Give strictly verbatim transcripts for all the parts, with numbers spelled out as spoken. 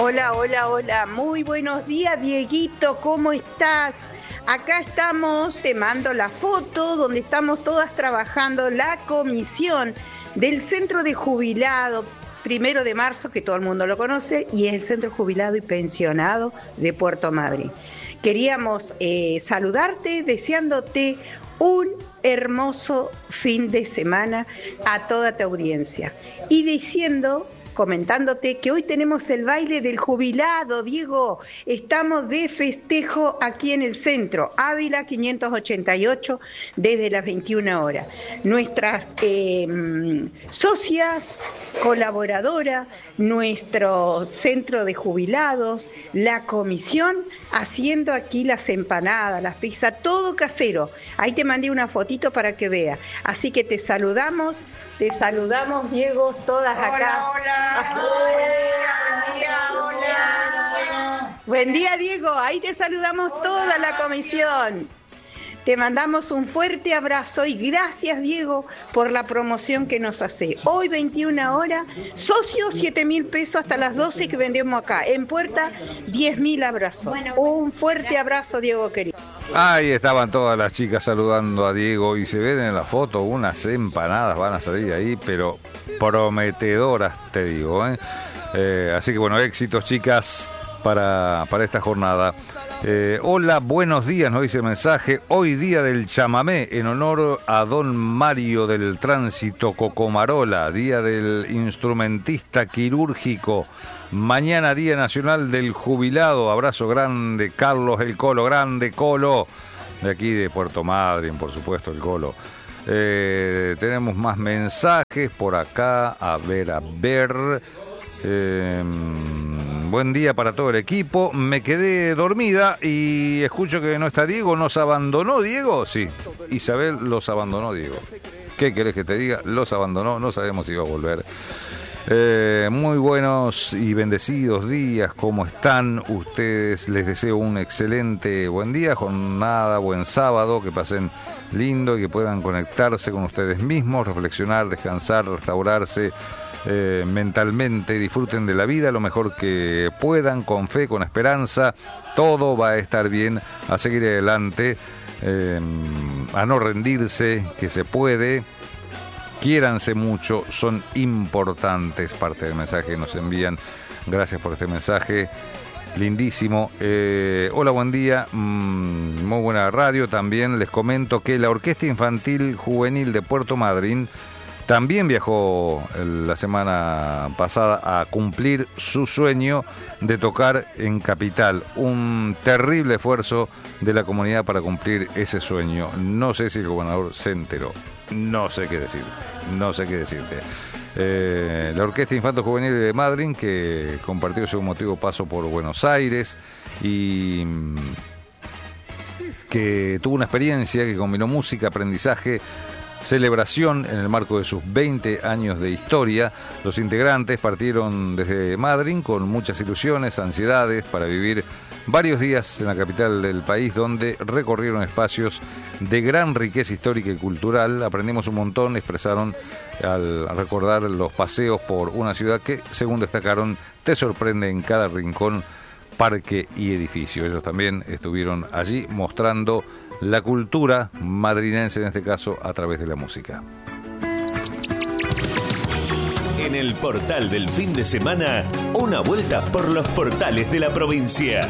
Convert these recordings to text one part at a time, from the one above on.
Hola, hola, hola. Muy buenos días, Dieguito. ¿Cómo estás? Acá estamos, te mando la foto donde estamos todas trabajando la comisión del Centro de Jubilado Primero de Marzo, que todo el mundo lo conoce, y es el Centro Jubilado y Pensionado de Puerto Madryn. Queríamos eh, saludarte, deseándote un hermoso fin de semana a toda tu audiencia. Y diciendo, comentándote que hoy tenemos el baile del jubilado, Diego. Estamos de festejo aquí en el centro, Ávila quinientos ochenta y ocho, desde las veintiuna horas. Nuestras eh, socias, colaboradoras, nuestro centro de jubilados, la comisión, haciendo aquí las empanadas, las pizzas, todo casero. Ahí te mandé una fotito para que veas. Así que te saludamos, te saludamos, Diego, todas acá. Hola, hola. Hola, buen día, hola. Buen día, Diego. Ahí te saludamos hola, toda la comisión. Te mandamos un fuerte abrazo y gracias, Diego, por la promoción que nos hace. Hoy veintiuna horas, socios siete mil pesos hasta las doce que vendemos acá. En puerta diez mil abrazos. Un fuerte abrazo, Diego querido. Ahí estaban todas las chicas saludando a Diego y se ven en la foto unas empanadas, van a salir ahí, pero prometedoras, te digo, ¿eh? Eh, así que bueno, éxitos, chicas, para, para esta jornada. Eh, hola, buenos días, nos dice el mensaje. Hoy día del chamamé en honor a don Mario del Tránsito Cocomarola, día del instrumentista quirúrgico. Mañana día nacional del jubilado. Abrazo grande, Carlos el Colo, grande Colo, de aquí de Puerto Madryn, por supuesto, el Colo. Eh, tenemos más mensajes por acá, a ver, a ver. Eh, buen día para todo el equipo. Me quedé dormida y escucho que no está Diego. ¿Nos abandonó Diego? Sí, Isabel los abandonó, Diego. ¿Qué querés que te diga? Los abandonó, no sabemos si va a volver. Eh, muy buenos y bendecidos días, ¿cómo están ustedes? Les deseo un excelente buen día, jornada, buen sábado, que pasen lindo y que puedan conectarse con ustedes mismos, reflexionar, descansar, restaurarse eh, mentalmente, disfruten de la vida lo mejor que puedan, con fe, con esperanza, todo va a estar bien, a seguir adelante, eh, a no rendirse, que se puede. Quiéranse mucho, son importantes, parte del mensaje que nos envían. Gracias por este mensaje, lindísimo. Eh, hola, buen día, mm, muy buena radio. También les comento que la Orquesta Infantil Juvenil de Puerto Madryn también viajó la semana pasada a cumplir su sueño de tocar en Capital. Un terrible esfuerzo de la comunidad para cumplir ese sueño. No sé si el gobernador se enteró. No sé qué decirte, no sé qué decirte. Eh, la Orquesta Infantil Juvenil de Madryn, que compartió su emotivo paso por Buenos Aires y que tuvo una experiencia que combinó música, aprendizaje, celebración en el marco de sus veinte años de historia. Los integrantes partieron desde Madryn con muchas ilusiones, ansiedades para vivir varios días en la capital del país, donde recorrieron espacios de gran riqueza histórica y cultural. Aprendimos un montón, expresaron al recordar los paseos por una ciudad que, según destacaron, te sorprende en cada rincón, parque y edificio. Ellos también estuvieron allí mostrando la cultura madrinense, en este caso a través de la música. En el portal del fin de semana, una vuelta por los portales de la provincia.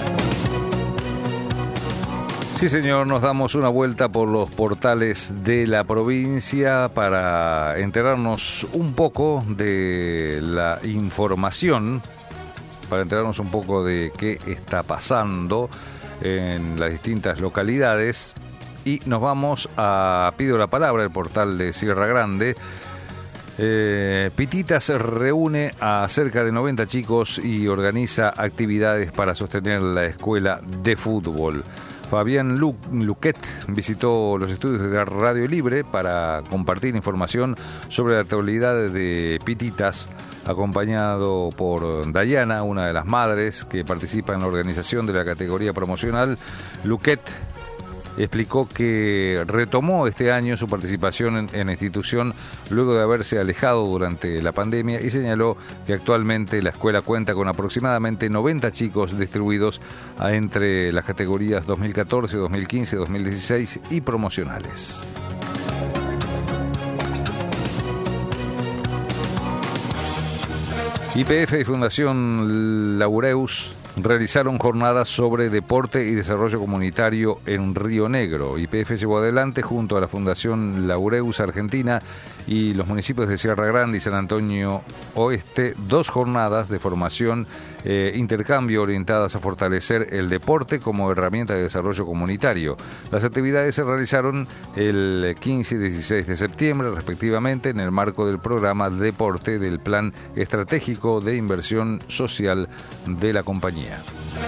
Sí, señor, nos damos una vuelta por los portales de la provincia para enterarnos un poco de la información, para enterarnos un poco de qué está pasando en las distintas localidades. Y nos vamos a Pido la Palabra, el portal de Sierra Grande. Eh, Pitita se reúne a cerca de noventa chicos y organiza actividades para sostener la escuela de fútbol. Fabián Lu- Luquet visitó los estudios de Radio Libre para compartir información sobre la actualidad de Pititas, acompañado por Dayana, una de las madres que participa en la organización de la categoría promocional. Luquet explicó que retomó este año su participación en, en la institución luego de haberse alejado durante la pandemia y señaló que actualmente la escuela cuenta con aproximadamente noventa chicos distribuidos a, entre las categorías dos mil catorce, dos mil quince, dos mil dieciséis y promocionales. Y P F y Fundación Laureus realizaron jornadas sobre deporte y desarrollo comunitario en Río Negro. Y P F llevó adelante, junto a la Fundación Laureus Argentina y los municipios de Sierra Grande y San Antonio Oeste, dos jornadas de formación, eh, intercambio orientadas a fortalecer el deporte como herramienta de desarrollo comunitario. Las actividades se realizaron el quince y dieciséis de septiembre, respectivamente, en el marco del programa Deporte del Plan Estratégico de Inversión Social de la compañía.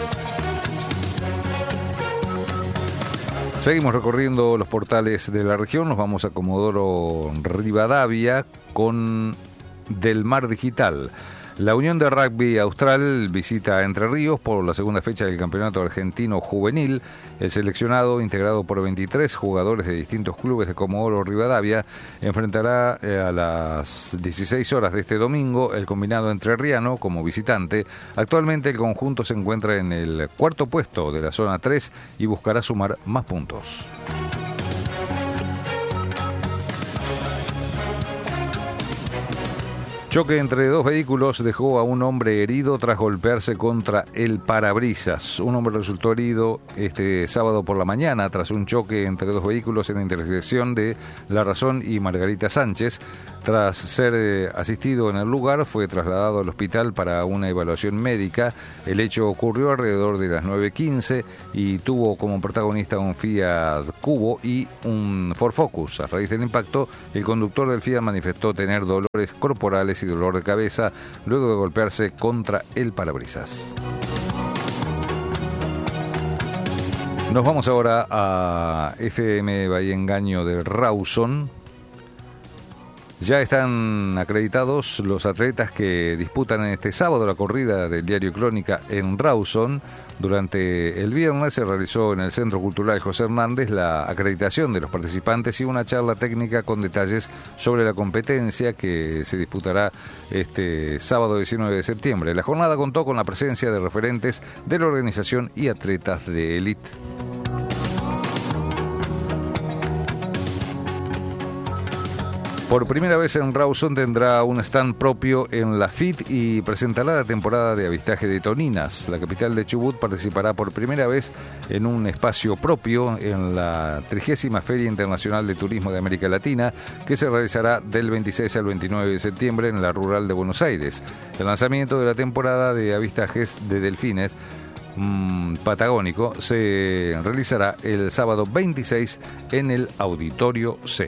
Seguimos recorriendo los portales de la región. Nos vamos a Comodoro Rivadavia con Del Mar Digital. La Unión de Rugby Austral visita Entre Ríos por la segunda fecha del Campeonato Argentino Juvenil. El seleccionado, integrado por veintitrés jugadores de distintos clubes de Comodoro Rivadavia, enfrentará eh, a las dieciséis horas de este domingo el combinado entrerriano como visitante. Actualmente el conjunto se encuentra en el cuarto puesto de la zona tres y buscará sumar más puntos. Choque entre dos vehículos dejó a un hombre herido tras golpearse contra el parabrisas. Un hombre resultó herido este sábado por la mañana tras un choque entre dos vehículos en la intersección de La Razón y Margarita Sánchez. Tras ser eh, asistido en el lugar, fue trasladado al hospital para una evaluación médica. El hecho ocurrió alrededor de las nueve quince y tuvo como protagonista un Fiat Cubo y un Ford Focus. A raíz del impacto, el conductor del Fiat manifestó tener dolores corporales y dolor de cabeza luego de golpearse contra el parabrisas. Nos vamos ahora a F M Bahía Engaño de Rawson. Ya están acreditados los atletas que disputan este sábado la corrida del diario Crónica en Rawson. Durante el viernes se realizó en el Centro Cultural José Hernández la acreditación de los participantes y una charla técnica con detalles sobre la competencia que se disputará este sábado diecinueve de septiembre. La jornada contó con la presencia de referentes de la organización y atletas de élite. Por primera vez en Rawson tendrá un stand propio en la F I T y presentará la temporada de avistaje de toninas. La capital de Chubut participará por primera vez en un espacio propio en la trigésima Feria Internacional de Turismo de América Latina, que se realizará del veintiséis al veintinueve de septiembre en la Rural de Buenos Aires. El lanzamiento de la temporada de avistajes de delfines mmm, patagónico se realizará el sábado veintiséis en el Auditorio C.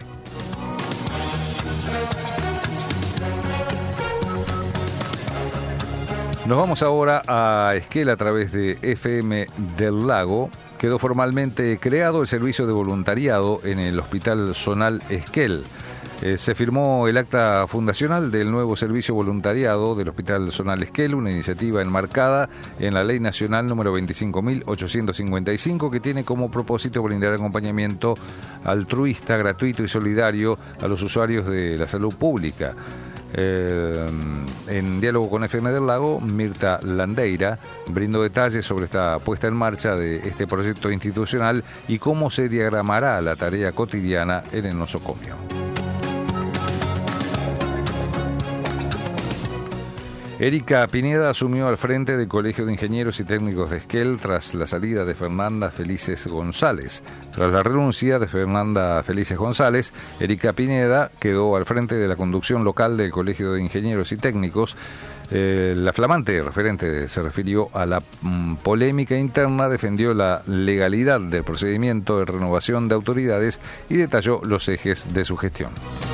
Nos vamos ahora a Esquel a través de F M del Lago. Quedó formalmente creado el servicio de voluntariado en el Hospital Zonal Esquel. Eh, se firmó el acta fundacional del nuevo servicio voluntariado del Hospital Zonal Esquel, una iniciativa enmarcada en la Ley Nacional número veinticinco mil ochocientos cincuenta y cinco, que tiene como propósito brindar acompañamiento altruista, gratuito y solidario a los usuarios de la salud pública. Eh, en diálogo con F M del Lago, Mirta Landeira brindó detalles sobre esta puesta en marcha de este proyecto institucional y cómo se diagramará la tarea cotidiana en el nosocomio. Erika Pineda asumió al frente del Colegio de Ingenieros y Técnicos de Esquel tras la salida de Fernanda Felices González. Tras la renuncia de Fernanda Felices González, Erika Pineda quedó al frente de la conducción local del Colegio de Ingenieros y Técnicos. Eh, la flamante referente se refirió a la mm, polémica interna, defendió la legalidad del procedimiento de renovación de autoridades y detalló los ejes de su gestión.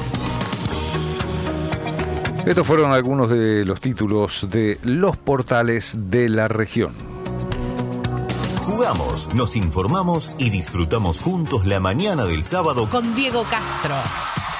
Estos fueron algunos de los títulos de los portales de la región. Jugamos, nos informamos y disfrutamos juntos la mañana del sábado con Diego Castro.